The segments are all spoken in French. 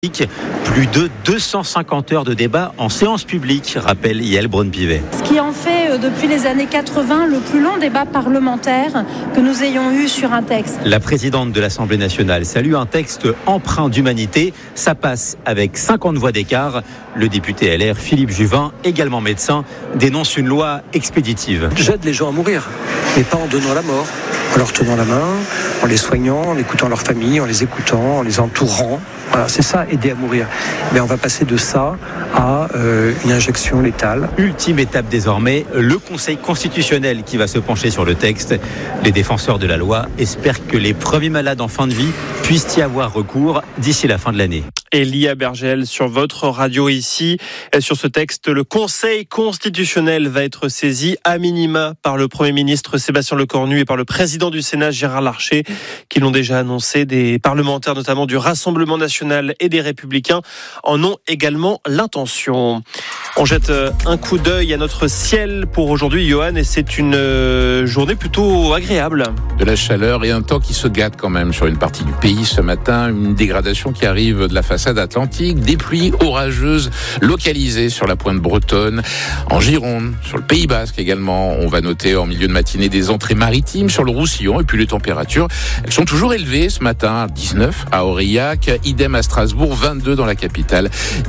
Plus de 250 heures de débat en séance publique, rappelle Yael Braun-Pivet. Ce qui en fait depuis les années 80 le plus long débat parlementaire que nous ayons eu sur un texte. La présidente de l'Assemblée nationale salue un texte empreint d'humanité. Ça passe avec 50 voix d'écart. Le député LR Philippe Juvin, également médecin, dénonce une loi expéditive. J'aide les gens à mourir, mais pas en donnant la mort. En leur tenant la main, en les soignant, en écoutant leur famille, en les écoutant, en les entourant. Voilà, c'est ça, aider à mourir. Mais on va passer de ça à une injection létale. Ultime étape désormais, le Conseil constitutionnel qui va se pencher sur le texte. Les défenseurs de la loi espèrent que les premiers malades en fin de vie puissent y avoir recours d'ici la fin de l'année. Elia Bergel sur votre radio ici. Sur ce texte, le Conseil constitutionnel va être saisi à minima par le Premier ministre Sébastien Lecornu et par le président du Sénat Gérard Larcher, qui l'ont déjà annoncé. Des parlementaires, notamment du Rassemblement national et des Républicains, en ont également l'intention. On jette un coup d'œil à notre ciel pour aujourd'hui, Johan, et c'est une journée plutôt agréable. De la chaleur et un temps qui se gâte quand même sur une partie du pays ce matin. Une dégradation qui arrive de la façade atlantique, des pluies orageuses localisées sur la pointe bretonne, en Gironde, sur le Pays Basque également. On va noter en milieu de matinée des entrées maritimes sur le Roussillon, et puis les températures, elles sont toujours élevées ce matin. 19 à Aurillac, idem à Strasbourg, 22 dans la capitale,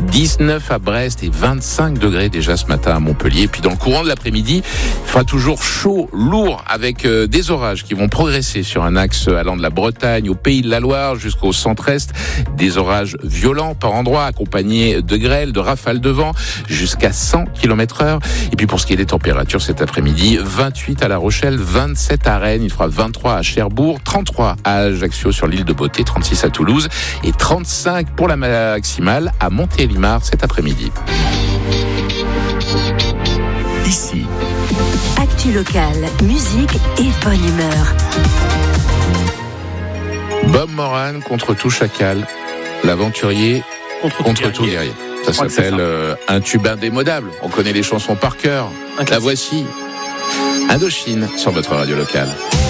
19 à Brest et 25 degrés déjà ce matin à Montpellier. Et puis dans le courant de l'après-midi, il fera toujours chaud, lourd, avec des orages qui vont progresser sur un axe allant de la Bretagne au Pays de la Loire jusqu'au centre-est. Des orages violents par endroits, accompagnés de grêles, de rafales de vent, jusqu'à 100 km/h. Et puis pour ce qui est des températures cet après-midi, 28 à La Rochelle, 27 à Rennes, il fera 23 à Cherbourg, 33 à Ajaccio sur l'île de Beauté, 36 à Toulouse et 35 pour la maximale à Montélimar cet après-midi. Ici, actu local, musique et bonne humeur. Bob Moran contre tout chacal, l'aventurier contre tout guerrier. Ça s'appelle un tube indémodable. On connaît les chansons par cœur. La voici, Indochine, sur votre radio locale.